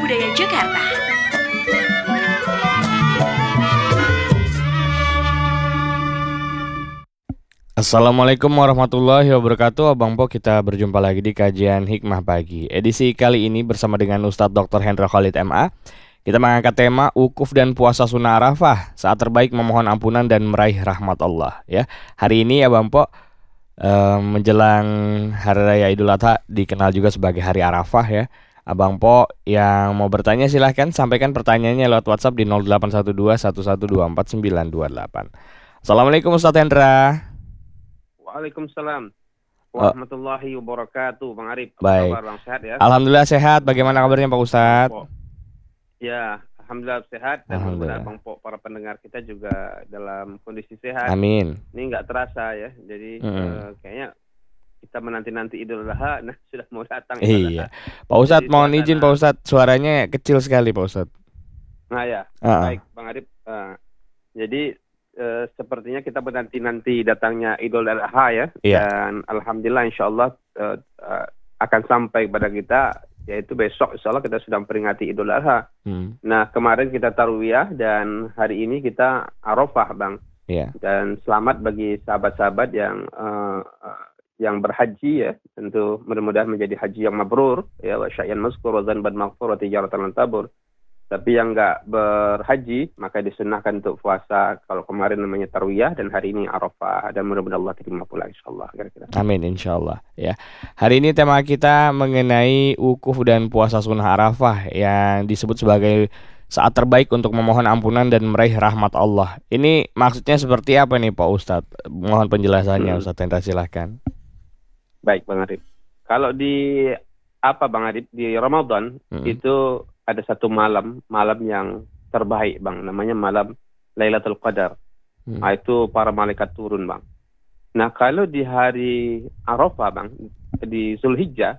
Budaya Jakarta. Assalamualaikum warahmatullahi wabarakatuh. Abang Po, kita berjumpa lagi di kajian Hikmah Pagi. Edisi kali ini bersama dengan Ustadz Dr. Hendra Khalid MA. Kita mengangkat tema Wukuf dan Puasa Sunnah Arafah, saat terbaik memohon ampunan dan meraih rahmat Allah. Ya, hari ini Abang Po menjelang Hari Raya Idul Adha, dikenal juga sebagai Hari Arafah ya. Abang Po yang mau bertanya silahkan sampaikan pertanyaannya lewat WhatsApp di 0812 1124 928. Assalamualaikum Ustadz Hendra. Waalaikumsalam Oh, warahmatullahi wabarakatuh. Bang Arif, apa baik. kabar Bang? Sehat ya? Alhamdulillah sehat. Bagaimana kabarnya Pak Bang Ustadz? Po. Ya, Alhamdulillah sehat dan mudah-mudahan Alhamdulillah. Bang Po, para pendengar kita juga dalam kondisi sehat. Amin. Ini nggak terasa ya, jadi Mm-mm. kayaknya kita menanti-nanti Idul Adha. Nah, sudah mau datang Idul Iya. Adha. Pak Ustadz Jadi mohon izin Pak suasana, Ustadz, suaranya kecil sekali Pak Ustadz. nah ya, Ah, baik Bang Arif. Jadi sepertinya kita menanti-nanti datangnya Idul Adha ya, iya. dan alhamdulillah insya Allah akan sampai kepada kita, yaitu besok insya Allah kita sudah memperingati Idul Adha. Hmm. Nah, kemarin kita Tarwiyah dan hari ini kita Arafah, Bang. Iya. Dan selamat bagi sahabat-sahabat yang berhaji ya, tentu mudah-mudahan menjadi haji yang mabrur ya, wa sya'yan mazkur wa dzanban maghfur wa tijaratan lan tabur. Tapi yang nggak berhaji maka disunahkan untuk puasa. Kalau kemarin namanya Tarwiyah dan hari ini Arafah, dan mudah-mudahan Allah terima pula insyaallah. Kira-kira. Amin insyaallah ya. Hari ini tema kita mengenai wukuf dan puasa sunnah Arafah yang disebut sebagai saat terbaik untuk memohon ampunan dan meraih rahmat Allah. Ini maksudnya seperti apa nih Pak Ustadz? Mohon penjelasannya Ustadz Hendra, silahkan. Baik Bang Arif. Kalau di Bang Arif, di Ramadan itu ada satu malam yang terbaik Bang, namanya malam Lailatul Qadar. Nah, itu para malaikat turun Bang. Nah, kalau di hari Arafah Bang, di Zulhijjah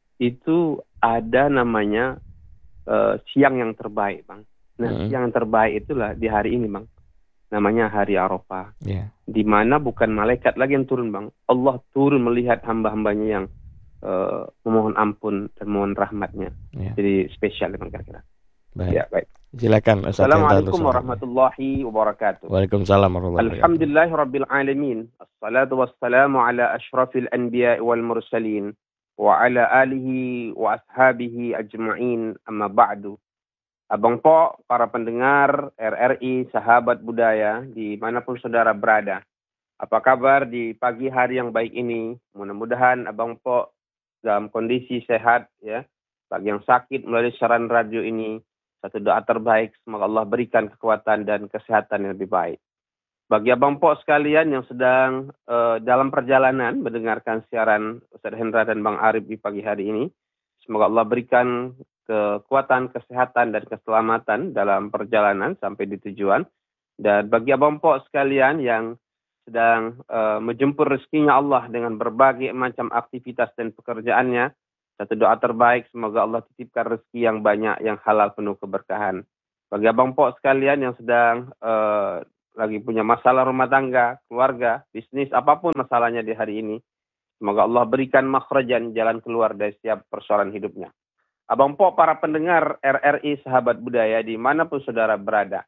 itu ada namanya siang yang terbaik Bang. Nah, siang yang terbaik itulah di hari ini Bang. Namanya hari Arafah. Yeah. Di mana bukan malaikat lagi yang turun Bang. Allah turun melihat hamba-hambanya yang memohon ampun dan mohon rahmatnya. Yeah. Jadi spesial Bang kira-kira. Baik. Ya, baik. Silakan Ustaz. Assalamualaikum warahmatullahi wabarakatuh. Waalaikumsalam warahmatullahi wabarakatuh. Alhamdulillahirabbil alamin. Assalatu wassalamu ala asyrafil anbiya'i wal mursalin wa ala alihi wa ashabihi ajma'in, amma ba'du. Abang Po, para pendengar RRI, sahabat budaya dimanapun saudara berada, apa kabar di pagi hari yang baik ini? Mudah-mudahan Abang Po dalam kondisi sehat ya. Bagi yang sakit melalui siaran radio ini, satu doa terbaik, semoga Allah berikan kekuatan dan kesehatan yang lebih baik. Bagi Abang Po sekalian yang sedang dalam perjalanan mendengarkan siaran Ustadz Hendra dan Bang Arif di pagi hari ini, semoga Allah berikan kekuatan, kesehatan, dan keselamatan dalam perjalanan sampai di tujuan. Dan bagi Abang Po sekalian yang sedang menjemput rezekinya Allah dengan berbagai macam aktivitas dan pekerjaannya, satu doa terbaik, semoga Allah titipkan rezeki yang banyak, yang halal, penuh keberkahan. Bagi Abang Po sekalian yang sedang lagi punya masalah rumah tangga, keluarga, bisnis, apapun masalahnya di hari ini, semoga Allah berikan makhrajan, jalan keluar dari setiap persoalan hidupnya. Abang Po, para pendengar RRI sahabat budaya dimanapun saudara berada,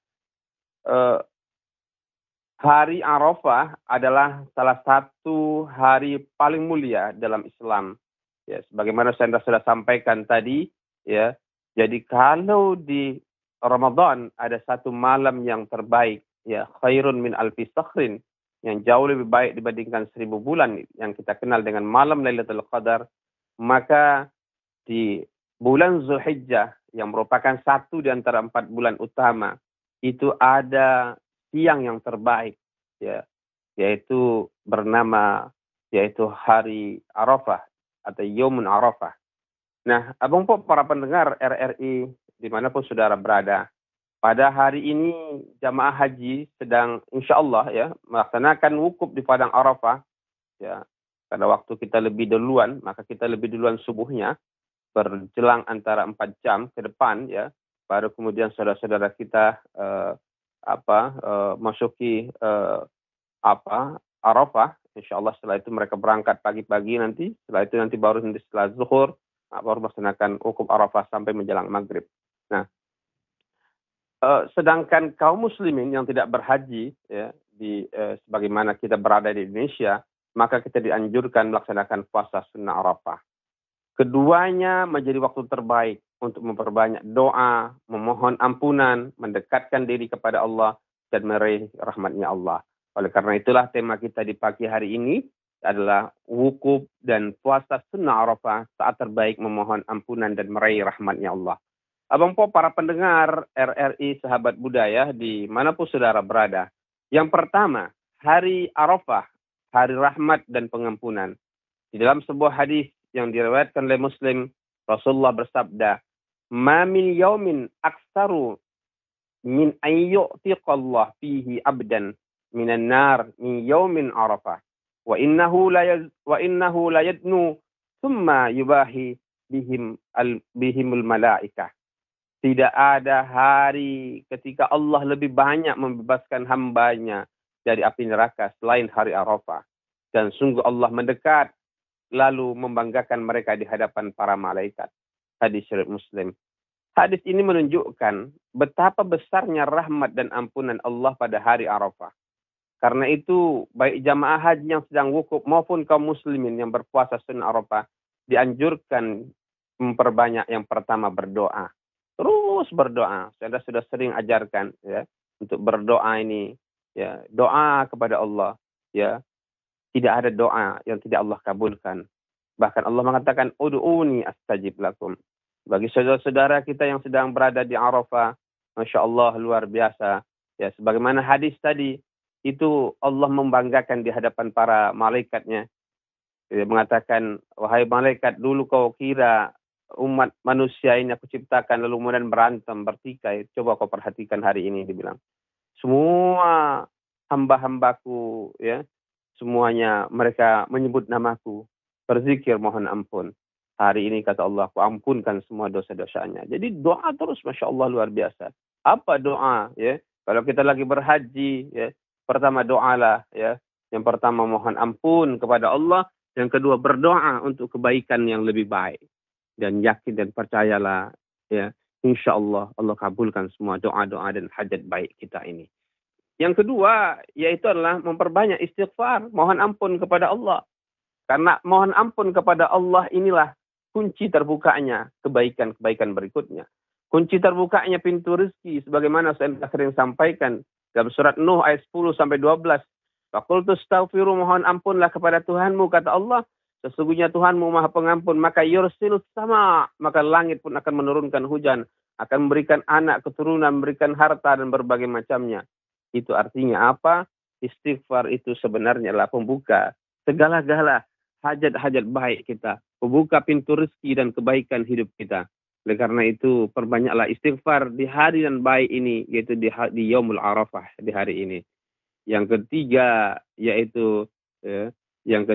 hari Arafah adalah salah satu hari paling mulia dalam Islam. Ya, sebagaimana saya sudah sampaikan tadi, ya. Jadi kalau di Ramadan ada satu malam yang terbaik, ya, khairun min alfi sakhrin, yang jauh lebih baik dibandingkan 1000 bulan yang kita kenal dengan malam Lailatul Qadar, maka di bulan Zulhijjah yang merupakan satu di antara 4 bulan utama, itu ada siang yang terbaik, ya, yaitu hari Arafah atau Yaumun Arafah. Nah, Abang Po, para pendengar RRI dimanapun saudara berada, pada hari ini jamaah haji sedang insya Allah ya melaksanakan wukuf di padang Arafah. Ya, pada waktu kita lebih duluan, maka kita lebih duluan subuhnya, berjelang antara 4 jam ke depan ya, baru kemudian saudara-saudara kita masuki Arafah. Insyaallah setelah itu mereka berangkat pagi-pagi nanti. Setelah itu nanti baru setelah zuhur baru melaksanakan wukuf Arafah sampai menjelang maghrib. Nah, sedangkan kaum muslimin yang tidak berhaji ya sebagaimana kita berada di Indonesia, maka kita dianjurkan melaksanakan puasa sunnah Arafah. Keduanya menjadi waktu terbaik untuk memperbanyak doa, memohon ampunan, mendekatkan diri kepada Allah, dan meraih rahmatnya Allah. Oleh karena itulah tema kita di pagi hari ini adalah wukuf dan puasa sunnah Arafah, saat terbaik memohon ampunan dan meraih rahmatnya Allah. Abang Po, para pendengar RRI Sahabat Budaya dimanapun saudara berada. Yang pertama, hari Arafah, hari rahmat dan pengampunan. Di dalam sebuah hadis yang diriwayatkan oleh Muslim, Rasulullah bersabda, "Ma min yaumin aktsaru min ayyu'tiqallah fihi abdan minan nar min yaumin Arafah. Wa innahu la yadnu thumma yubahi bihimul malaikah." Tidak ada hari ketika Allah lebih banyak membebaskan hambanya dari api neraka selain hari Arafah. Dan sungguh Allah mendekat lalu membanggakan mereka di hadapan para malaikat. Hadis riwayat Muslim. Hadis ini menunjukkan betapa besarnya rahmat dan ampunan Allah pada hari Arafah. Karena itu, baik jamaah haji yang sedang wukuf maupun kaum muslimin yang berpuasa sunnah Arafah dianjurkan memperbanyak yang pertama berdoa. Terus berdoa. Saya sudah sering ajarkan ya untuk berdoa ini ya, doa kepada Allah ya. Tidak ada doa yang tidak Allah kabulkan. Bahkan Allah mengatakan ud'uni astajib lakum. Bagi saudara-saudara kita yang sedang berada di Arafah, Masya Allah luar biasa. Ya, sebagaimana hadis tadi, itu Allah membanggakan di hadapan para malaikatnya. Dia mengatakan, wahai malaikat, dulu kau kira umat manusia ini aku ciptakan lalu kemudian berantem, bertikai. Coba kau perhatikan hari ini, dibilang. Semua hamba-hambaku, ya, semuanya mereka menyebut namaku, berzikir mohon ampun. Hari ini kata Allah, aku ampunkan semua dosa-dosanya. Jadi doa terus, Masya Allah luar biasa. Apa doa? Ya, kalau kita lagi berhaji, ya, pertama doalah, ya. Yang pertama mohon ampun kepada Allah, yang kedua berdoa untuk kebaikan yang lebih baik. Dan yakin dan percayalah, ya, insya Allah Allah kabulkan semua doa-doa dan hajat baik kita ini. Yang kedua, yaitu adalah memperbanyak istighfar, mohon ampun kepada Allah. Karena mohon ampun kepada Allah inilah kunci terbukanya kebaikan-kebaikan berikutnya. Kunci terbukanya pintu rezeki, sebagaimana saya sering sampaikan dalam surat Nuh ayat 10 sampai 12. Faqultu astaghfiru, mohon ampunlah kepada Tuhanmu, kata Allah. Sesungguhnya Tuhanmu maha pengampun, maka yursilus sama, maka langit pun akan menurunkan hujan, akan memberikan anak, keturunan, memberikan harta dan berbagai macamnya. Itu artinya apa? Istighfar itu sebenarnya adalah pembuka segala-gala hajat-hajat baik kita, membuka pintu rezeki dan kebaikan hidup kita. Oleh karena itu, perbanyaklah istighfar di hari dan baik ini, yaitu di Yaumul Arafah, di hari ini. Yang ketiga, yaitu yang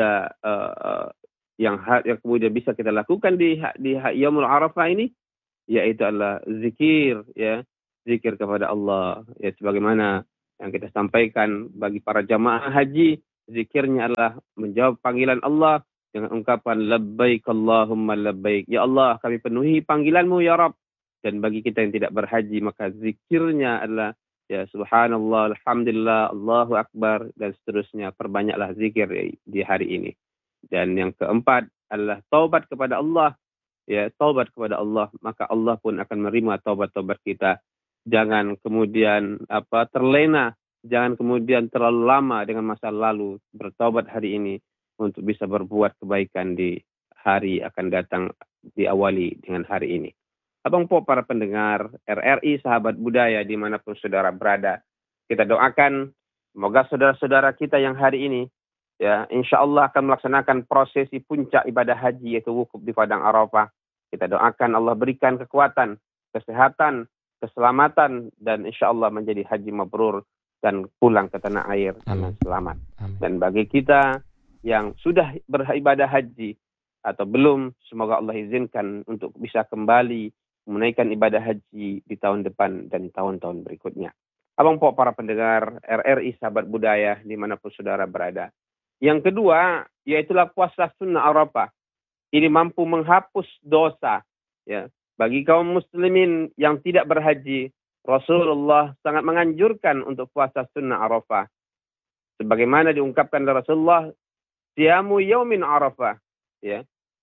kemudian bisa kita lakukan di Yaumul Arafah ini, yaitu adalah zikir, ya, zikir kepada Allah, ya, sebagaimana yang kita sampaikan bagi para jamaah haji, zikirnya adalah menjawab panggilan Allah dengan ungkapan labbaik Allahumma labbaik. Ya Allah, kami penuhi panggilanmu ya Rabb. Dan bagi kita yang tidak berhaji, maka zikirnya adalah ya subhanallah, alhamdulillah, Allahu akbar, dan seterusnya. Perbanyaklah zikir di hari ini. Dan yang keempat adalah taubat kepada Allah. Ya, taubat kepada Allah, maka Allah pun akan menerima taubat-taubat kita. Jangan kemudian terlena, jangan kemudian terlalu lama dengan masa lalu. Bertaubat hari ini untuk bisa berbuat kebaikan di hari akan datang, diawali dengan hari ini. Abang Po, para pendengar RRI Sahabat Budaya dimanapun saudara berada, kita doakan semoga saudara-saudara kita yang hari ini ya insya Allah akan melaksanakan prosesi puncak ibadah haji, yaitu wukuf di Padang Arafah. Kita doakan Allah berikan kekuatan, kesehatan, keselamatan, dan insya Allah menjadi haji mabrur dan pulang ke tanah air dengan selamat. Amin. Dan bagi kita yang sudah beribadah haji atau belum, semoga Allah izinkan untuk bisa kembali menunaikan ibadah haji di tahun depan dan tahun-tahun berikutnya. Abang Po, para pendengar RRI Sahabat Budaya dimanapun saudara berada. Yang kedua, yaitulah puasa sunnah Arafah. Ini mampu menghapus dosa, ya, Bagi kaum muslimin yang tidak berhaji, Rasulullah sangat menganjurkan untuk puasa sunnah Arafah. Sebagaimana diungkapkan oleh Rasulullah, siyamu yaumin Arafah, ya.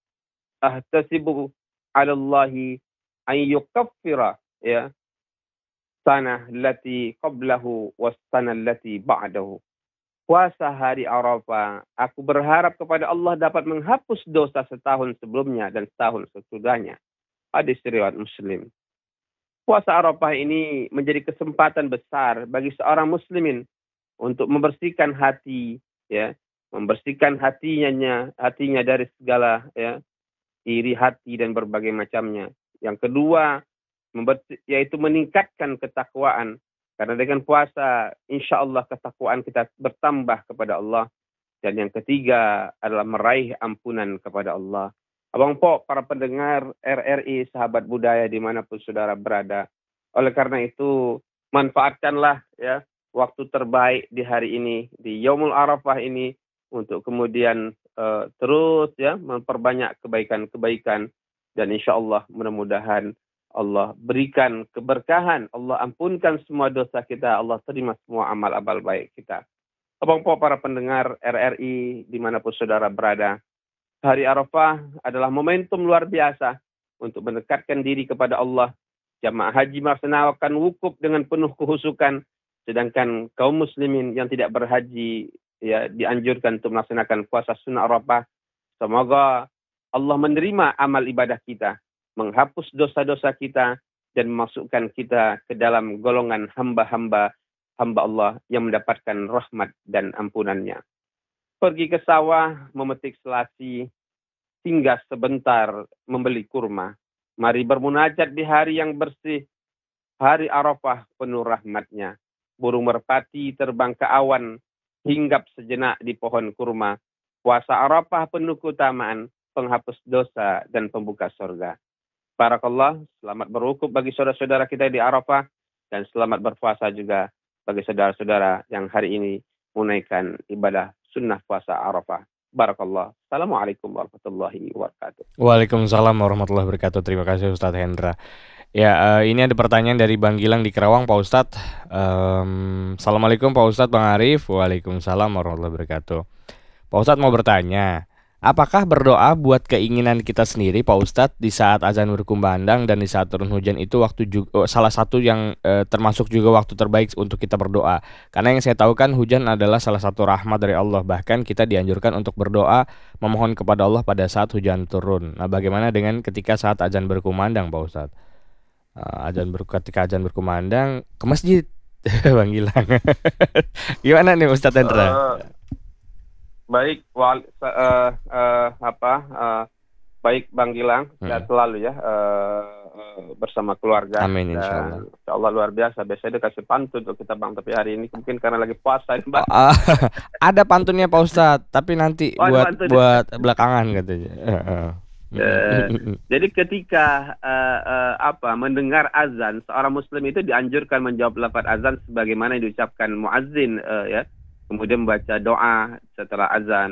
Ahtasibu 'ala Allahi an yukaffira, ya, sanah allati qablahu was sanah allati ba'dahu. Puasa hari Arafah, aku berharap kepada Allah dapat menghapus dosa setahun sebelumnya dan setahun sesudahnya. Hadis riwayat Muslim. Puasa Arafah ini menjadi kesempatan besar bagi seorang muslimin untuk membersihkan hati, ya, membersihkan hatinya dari segala, ya, iri hati dan berbagai macamnya. Yang kedua, yaitu meningkatkan ketakwaan. Karena dengan puasa, insya Allah ketakwaan kita bertambah kepada Allah. Dan yang ketiga adalah meraih ampunan kepada Allah. Abang Po, para pendengar RRI, sahabat budaya dimanapun saudara berada. Oleh karena itu, manfaatkanlah, ya, waktu terbaik di hari ini, di Yaumul Arafah ini, untuk kemudian terus, ya, memperbanyak kebaikan-kebaikan. Dan insya Allah mudah-mudahan Allah berikan keberkahan, Allah ampunkan semua dosa kita, Allah terima semua amal-amal baik kita. Abang Po, para pendengar RRI dimanapun saudara berada, hari Arafah adalah momentum luar biasa untuk mendekatkan diri kepada Allah. Jamaah haji melaksanakan wukuf dengan penuh kehusukan, sedangkan kaum muslimin yang tidak berhaji, ya, dianjurkan untuk melaksanakan puasa sunnah Arafah. Semoga Allah menerima amal ibadah kita, menghapus dosa-dosa kita, dan memasukkan kita ke dalam golongan hamba Allah yang mendapatkan rahmat dan ampunannya. Pergi ke sawah, memetik selasi, singgah sebentar membeli kurma. Mari bermunajat di hari yang bersih, hari Arafah penuh rahmatnya. Burung merpati terbang ke awan, hinggap sejenak di pohon kurma. Puasa Arafah penuh keutamaan, penghapus dosa dan pembuka surga. Barakallah, selamat berwukuf bagi saudara-saudara kita di Arafah, dan selamat berpuasa juga bagi saudara-saudara yang hari ini menunaikan ibadah sunnah puasa Arafah. Barakallah. Assalamualaikum warahmatullahi wabarakatuh. Waalaikumsalam warahmatullahi wabarakatuh. Terima kasih Ustadz Hendra. Ya, ini ada pertanyaan dari Bang Gilang di Kerawang, Pak Ustadz. Assalamualaikum Pak Ustadz, Bang Arif. Waalaikumsalam warahmatullahi wabarakatuh. Pak Ustadz mau bertanya, apakah berdoa buat keinginan kita sendiri, Pak Ustadz, di saat azan berkumandang dan di saat turun hujan itu waktu juga, salah satu yang termasuk juga waktu terbaik untuk kita berdoa? Karena yang saya tahu kan hujan adalah salah satu rahmat dari Allah. Bahkan kita dianjurkan untuk berdoa memohon kepada Allah pada saat hujan turun. Nah, bagaimana dengan ketika saat azan berkumandang, Pak Ustadz? Ketika azan berkumandang ke masjid, Bang Gilang. Gimana nih Ustadz Hendra? Baik, baik Bang Gilang, sehat selalu ya, bersama keluarga. Amin, insya Allah luar biasa. Biasanya dia kasih pantun untuk kita Bang, tapi hari ini mungkin karena lagi puasa ini, Bang. Ada pantunnya Pak Ustadz, tapi nanti buat belakangan katanya. Jadi ketika mendengar azan, seorang muslim itu dianjurkan menjawab lafaz azan sebagaimana yang diucapkan muazzin, ya. Kemudian membaca doa setelah azan.